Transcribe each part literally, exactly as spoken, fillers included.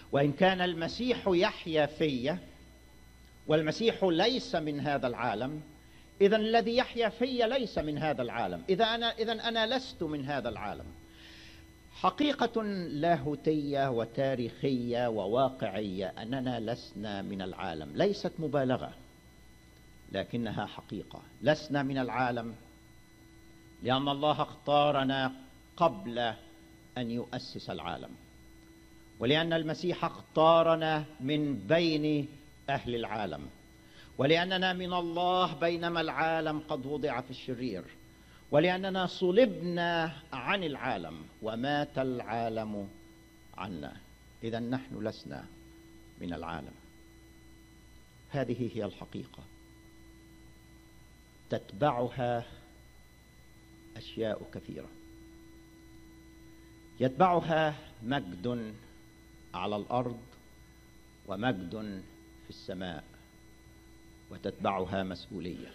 وإن كان المسيح يحيا في، والمسيح ليس من هذا العالم، إذن الذي يحيا في ليس من هذا العالم، إذا أنا إذن أنا لست من هذا العالم. حقيقة لاهوتية وتاريخية وواقعية أننا لسنا من العالم، ليست مبالغة لكنها حقيقة. لسنا من العالم لأن الله اختارنا قبل أن يؤسس العالم، ولأن المسيح اختارنا من بين أهل العالم، ولأننا من الله بينما العالم قد وضع في الشرير، ولأننا صلبنا عن العالم ومات العالم عنا. إذن نحن لسنا من العالم. هذه هي الحقيقة، تتبعها أشياء كثيرة. يتبعها مجد على الأرض ومجد في السماء، وتتبعها مسؤولية.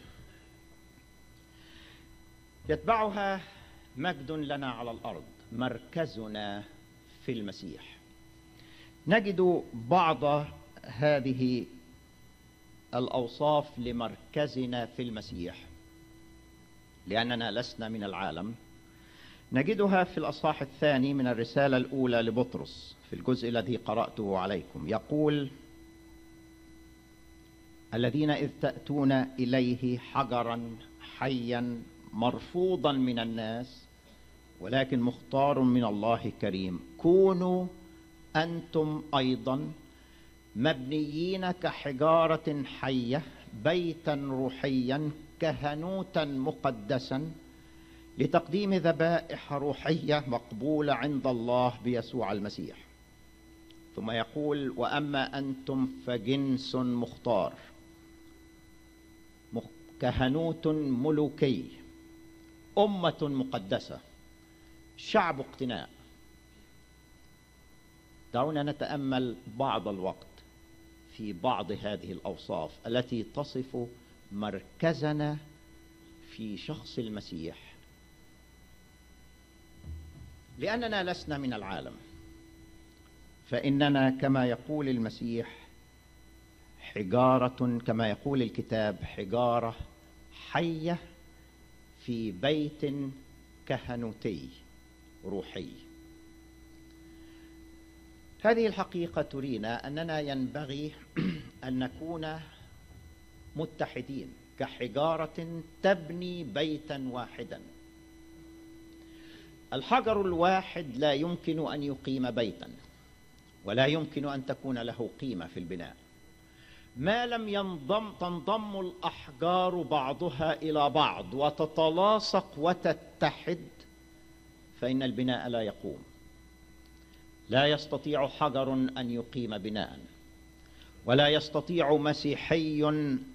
يتبعها مجد لنا على الأرض، مركزنا في المسيح. نجد بعض هذه الأوصاف لمركزنا في المسيح لأننا لسنا من العالم. نجدها في الأصحاح الثاني من الرسالة الأولى لبطرس في الجزء الذي قرأته عليكم. يقول: الذين إذ تأتون إليه حجرا حيا مرفوضا من الناس ولكن مختار من الله كريم، كونوا أنتم أيضا مبنيين كحجارة حية بيتا روحيا كهنوتا مقدسا لتقديم ذبائح روحية مقبولة عند الله بيسوع المسيح. ثم يقول: وأما أنتم فجنس مختار، كهنوت ملوكي، أمة مقدسة، شعب اقتناء. دعونا نتأمل بعض الوقت في بعض هذه الأوصاف التي تصف مركزنا في شخص المسيح. لأننا لسنا من العالم، فإننا كما يقول المسيح حجارة، كما يقول الكتاب حجارة حية في بيت كهنوتي روحي. هذه الحقيقة ترينا أننا ينبغي أن نكون متحدين كحجارة تبني بيتا واحدا. الحجر الواحد لا يمكن أن يقيم بيتا، ولا يمكن أن تكون له قيمة في البناء ما لم ينضم تنضم الأحجار بعضها إلى بعض وتتلاصق وتتحد، فإن البناء لا يقوم. لا يستطيع حجر أن يقيم بناء، ولا يستطيع مسيحي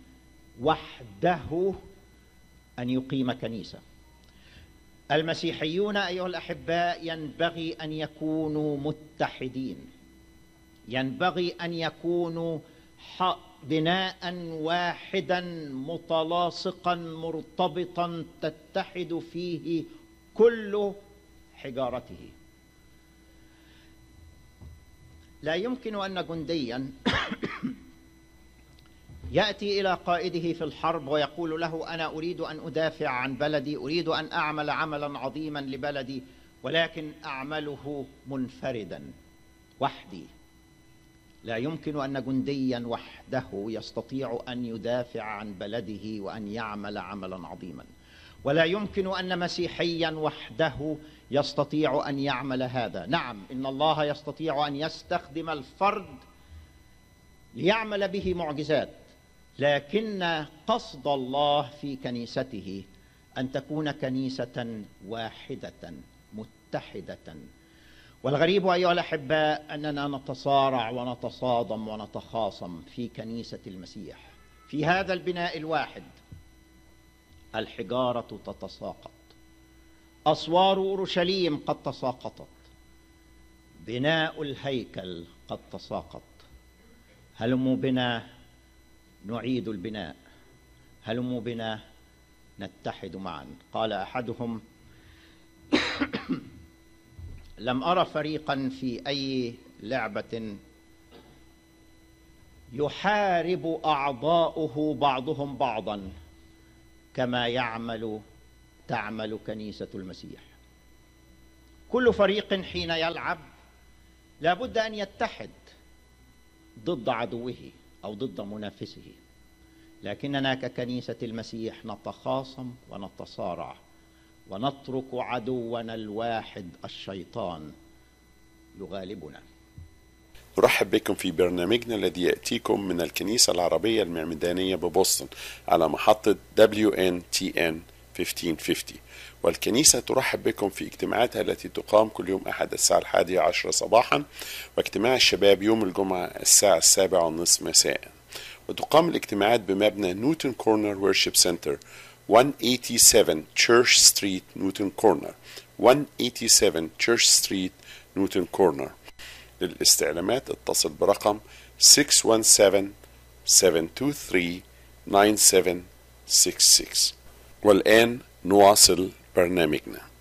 وحده أن يقيم كنيسة. المسيحيون أيها الأحباء ينبغي أن يكونوا متحدين، ينبغي أن يكونوا بناء واحدا متلاصقا مرتبطا تتحد فيه كل حجارته. لا يمكن أن جنديا يأتي إلى قائده في الحرب ويقول له: أنا أريد أن أدافع عن بلدي، أريد أن أعمل عملا عظيما لبلدي، ولكن أعمله منفردا وحدي. لا يمكن أن جنديا وحده يستطيع أن يدافع عن بلده وأن يعمل عملا عظيما، ولا يمكن أن مسيحيا وحده يستطيع أن يعمل هذا. نعم، إن الله يستطيع أن يستخدم الفرد ليعمل به معجزات، لكن قصد الله في كنيسته أن تكون كنيسة واحدة متحدة. والغريب أيها الأحباء أننا نتصارع ونتصادم ونتخاصم في كنيسة المسيح. في هذا البناء الواحد الحجارة تتساقط، أسوار أورشليم قد تساقطت، بناء الهيكل قد تساقط. هلموا بنا نعيد البناء، هلموا بنا نتحد معا. قال أحدهم: لم أرى فريقا في أي لعبة يحارب أعضاؤه بعضهم بعضا كما يعمل تعمل كنيسة المسيح. كل فريق حين يلعب لا بد أن يتحد ضد عدوه أو ضد منافسه، لكننا ككنيسة المسيح نتخاصم ونتصارع ونترك عدونا الواحد الشيطان يغالبنا. نرحب بكم في برنامجنا الذي يأتيكم من الكنيسة العربية المعمدانية ببوسطن على محطة دبليو إن تي إن ألف وخمسمائة وخمسين، والكنيسة ترحب بكم في اجتماعاتها التي تقام كل يوم أحد الساعة الحادية عشرة صباحا، واجتماع الشباب يوم الجمعة الساعة السابعة والنصف مساء. وتقام الاجتماعات بمبنى نيوتن كورنر وورشيب سنتر مئة وسبعة وثمانين تشيرش ستريت نيوتن كورنر مئة وسبعة وثمانين تشيرش ستريت نيوتن كورنر. للاستعلامات اتصل برقم ستة واحد سبعة سبعة اتنين ثلاثة تسعة سبعة ستة ستة. والآن نواصل برنامجنا.